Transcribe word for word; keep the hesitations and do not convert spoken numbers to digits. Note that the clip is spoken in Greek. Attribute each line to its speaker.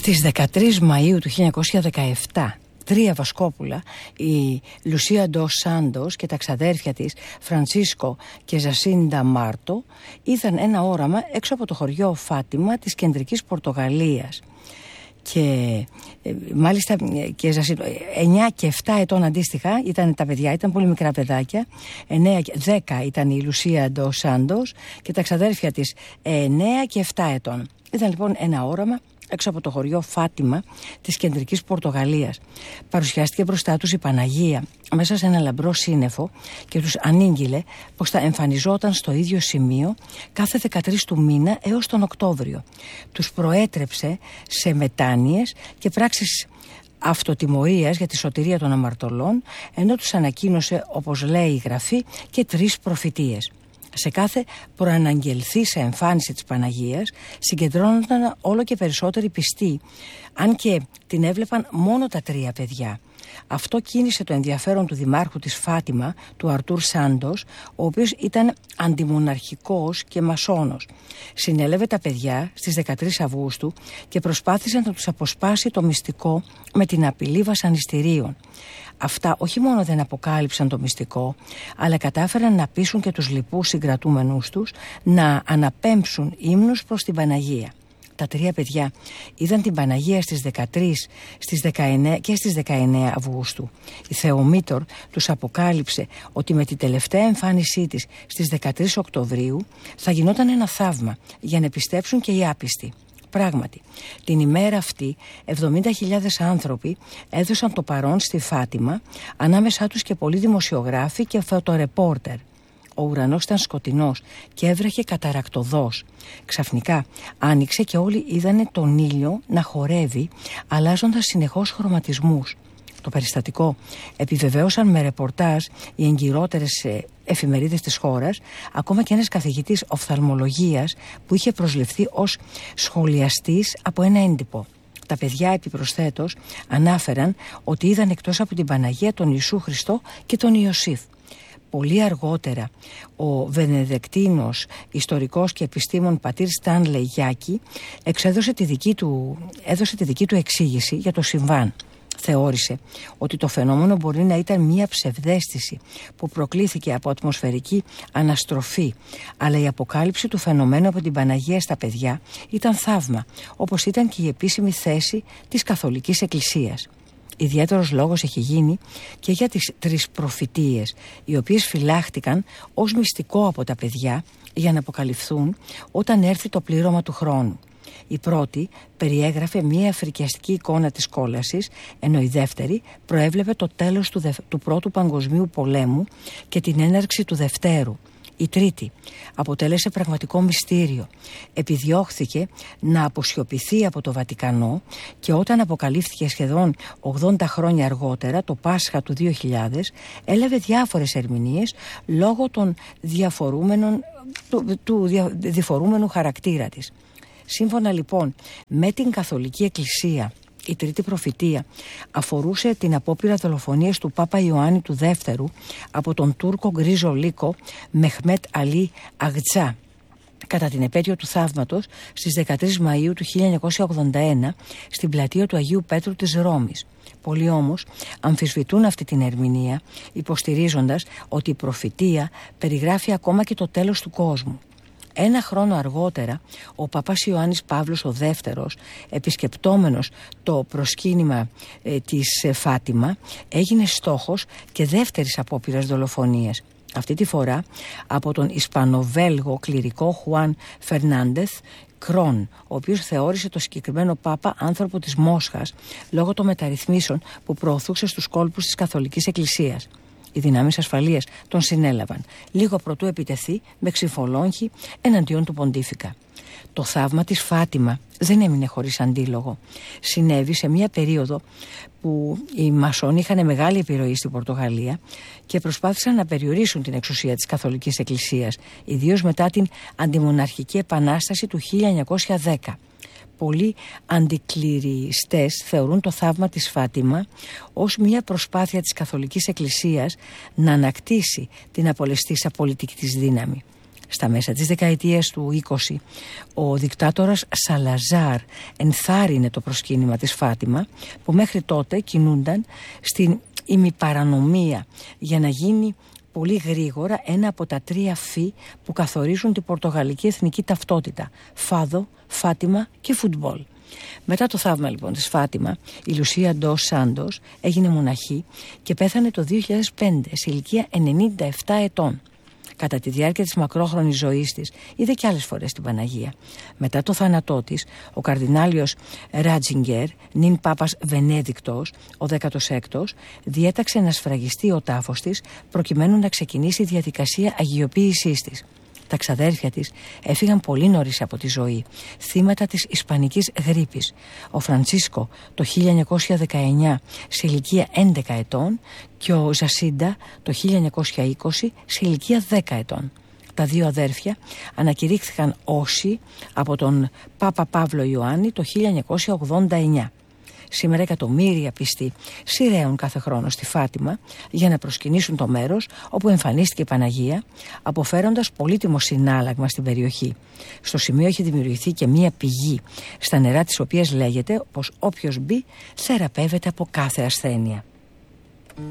Speaker 1: Στις δεκατρείς Μαΐου του χίλια εννιακόσια δεκαεπτά, τρία Βασκόπουλα, η Λουσία Ντος Σάντος και τα ξαδέρφια της Φραντσίσκο και Ζασίντα Μάρτο είδαν ένα όραμα έξω από το χωριό Φάτιμα της κεντρικής Πορτογαλίας. Και ε, μάλιστα και Ζασίντο, εννιά και επτά ετών αντίστοιχα ήταν τα παιδιά, ήταν πολύ μικρά παιδάκια. εννιά και δέκα ήταν η Λουσία Ντος Σάντος και τα ξαδέρφια της εννιά και επτά ετών. Ήταν λοιπόν ένα όραμα έξω από το χωριό Φάτιμα της κεντρικής Πορτογαλίας. Παρουσιάστηκε μπροστά τους η Παναγία μέσα σε ένα λαμπρό σύννεφο και τους ανήγγειλε πως θα εμφανιζόταν στο ίδιο σημείο κάθε δεκατρείς του μήνα έως τον Οκτώβριο. Τους προέτρεψε σε μετάνοιες και πράξεις αυτοτιμωρίας για τη σωτηρία των αμαρτωλών, ενώ τους ανακοίνωσε, όπως λέει η Γραφή, και τρεις προφητείες. Σε κάθε προαναγγελθήσα εμφάνιση της Παναγίας συγκεντρώνονταν όλο και περισσότεροι πιστοί, αν και την έβλεπαν μόνο τα τρία παιδιά. Αυτό κίνησε το ενδιαφέρον του δημάρχου της Φάτιμα, του Αρτούρ Σάντος, ο οποίος ήταν αντιμοναρχικός και μασόνος. Συνέλευε τα παιδιά στις δεκατρείς Αυγούστου και προσπάθησε να τους αποσπάσει το μυστικό με την απειλή βασανιστήριων. Αυτά όχι μόνο δεν αποκάλυψαν το μυστικό, αλλά κατάφεραν να πείσουν και τους λοιπούς συγκρατούμενους τους να αναπέμψουν ύμνους προς την Παναγία. Τα τρία παιδιά είδαν την Παναγία στις δεκατρείς στις δεκαεννιά και στις δεκαεννιά Αυγούστου. Η Θεομήτωρ τους αποκάλυψε ότι με την τελευταία εμφάνισή της στις δεκατρείς Οκτωβρίου θα γινόταν ένα θαύμα για να πιστέψουν και οι άπιστοι. Πράγματι, την ημέρα αυτή εβδομήντα χιλιάδες άνθρωποι έδωσαν το παρόν στη Φάτιμα, ανάμεσά τους και πολλοί δημοσιογράφοι και φωτορεπόρτερ. Ο ουρανός ήταν σκοτεινός και έβρεχε καταρακτωδώς. Ξαφνικά άνοιξε και όλοι είδανε τον ήλιο να χορεύει, αλλάζοντας συνεχώς χρωματισμούς. Το περιστατικό επιβεβαίωσαν με ρεπορτάζ οι εγκυρότερες εφημερίδες της χώρας, ακόμα και ένας καθηγητής οφθαλμολογίας που είχε προσληφθεί ως σχολιαστής από ένα έντυπο. Τα παιδιά επιπροσθέτως ανάφεραν ότι είδαν εκτός από την Παναγία τον Ιησού Χριστό και τον Ιωσήφ. Πολύ αργότερα, ο Βενεδεκτίνος ιστορικός και επιστήμον πατήρ Στάνλεϊ Γιάκη εξέδωσε τη δική του, έδωσε τη δική του εξήγηση για το συμβάν. Θεώρησε ότι το φαινόμενο μπορεί να ήταν μια ψευδαίσθηση που προκλήθηκε από ατμοσφαιρική αναστροφή, αλλά η αποκάλυψη του φαινομένου από την Παναγία στα παιδιά ήταν θαύμα, όπως ήταν και η επίσημη θέση της Καθολικής Εκκλησίας. Ιδιαίτερος λόγος έχει γίνει και για τις τρεις προφητείες, οι οποίες φυλάχτηκαν ως μυστικό από τα παιδιά για να αποκαλυφθούν όταν έρθει το πλήρωμα του χρόνου. Η πρώτη περιέγραφε μία φρικιαστική εικόνα της κόλασης, ενώ η δεύτερη προέβλεπε το τέλος του, δευ... του Πρώτου Παγκοσμίου Πολέμου και την έναρξη του Δευτέρου. Η τρίτη αποτέλεσε πραγματικό μυστήριο. Επιδιώχθηκε να αποσιωπηθεί από το Βατικανό και όταν αποκαλύφθηκε σχεδόν ογδόντα χρόνια αργότερα, το Πάσχα του δύο χιλιάδες, έλαβε διάφορες ερμηνείες λόγω των διαφορούμενων, του, του δια, διφορούμενου χαρακτήρα της. Σύμφωνα λοιπόν με την Καθολική Εκκλησία, η τρίτη προφητεία αφορούσε την απόπειρα δολοφονίας του Πάπα Ιωάννη του Δεύτερου από τον Τούρκο γκρίζο λύκο Μεχμέτ Αλή Αγτζά κατά την επέτειο του θαύματος στις δεκατρείς Μαΐου του χίλια εννιακόσια ογδόντα ένα στην πλατεία του Αγίου Πέτρου της Ρώμης. Πολλοί όμως αμφισβητούν αυτή την ερμηνεία, υποστηρίζοντας ότι η προφητεία περιγράφει ακόμα και το τέλος του κόσμου. Ένα χρόνο αργότερα, ο Παπάς Ιωάννης Παύλος ο Δεύτερος, επισκεπτόμενος το προσκύνημα ε, της ε, Φάτιμα, έγινε στόχος και δεύτερης απόπειρας δολοφονίας. Αυτή τη φορά από τον Ισπανοβέλγο κληρικό Χουάν Φερνάντεθ Κρόν, ο οποίος θεώρησε το συγκεκριμένο Πάπα άνθρωπο της Μόσχας λόγω των μεταρρυθμίσεων που προωθούσε στους κόλπους της Καθολικής Εκκλησίας. Οι δυνάμεις ασφαλείας τον συνέλαβαν, λίγο προτού επιτεθεί με ξυφολόγχη εναντίον του Ποντίφικα. Το θαύμα της Φάτιμα δεν έμεινε χωρίς αντίλογο. Συνέβη σε μια περίοδο που οι μασόνοι είχαν μεγάλη επιρροή στην Πορτογαλία και προσπάθησαν να περιορίσουν την εξουσία της Καθολικής Εκκλησίας, ιδίως μετά την αντιμοναρχική επανάσταση του χίλια εννιακόσια δέκα. Πολλοί αντικληριστές θεωρούν το θαύμα της Φάτιμα ως μια προσπάθεια της Καθολικής Εκκλησίας να ανακτήσει την απολεστήσα πολιτική της δύναμη. Στα μέσα της δεκαετίας του είκοσι, ο δικτάτορας Σαλαζάρ ενθάρρυνε το προσκύνημα της Φάτιμα, που μέχρι τότε κινούνταν στην ημιπαρανομία, για να γίνει πολύ γρήγορα ένα από τα τρία φύ που καθορίζουν την πορτογαλική εθνική ταυτότητα: φάδο, Φάτιμα και φουτμπόλ. Μετά το θαύμα λοιπόν της Φάτιμα, η Λουσία Ντος Σάντος έγινε μοναχή και πέθανε το δύο χιλιάδες πέντε σε ηλικία ενενήντα επτά ετών. Κατά τη διάρκεια της μακρόχρονης ζωής της είδε και άλλες φορές την Παναγία. Μετά το θάνατό της, ο καρδινάλιος Ράτζιγκερ, νυν Πάπας Βενέδικτος, ο δέκατος έκτος, διέταξε να σφραγιστεί ο τάφος της προκειμένου να ξεκινήσει η διαδικασία αγιοποίησής της. Τα ξαδέρφια της έφυγαν πολύ νωρίς από τη ζωή, θύματα της Ισπανικής γρίπης. Ο Φραντσίσκο το χίλια εννιακόσια δεκαεννιά σε ηλικία έντεκα ετών και ο Ζασίντα το χίλια εννιακόσια είκοσι σε ηλικία δέκα ετών. Τα δύο αδέρφια ανακηρύχθηκαν όσοι από τον Πάπα Παύλο Ιωάννη το χίλια εννιακόσια ογδόντα εννιά. Σήμερα εκατομμύρια πιστοί σειραίουν κάθε χρόνο στη Φάτιμα για να προσκυνήσουν το μέρος όπου εμφανίστηκε η Παναγία, αποφέροντας πολύτιμο συνάλλαγμα στην περιοχή. Στο σημείο έχει δημιουργηθεί και μία πηγή, στα νερά της οποίας λέγεται πως όποιος μπει θεραπεύεται από κάθε ασθένεια.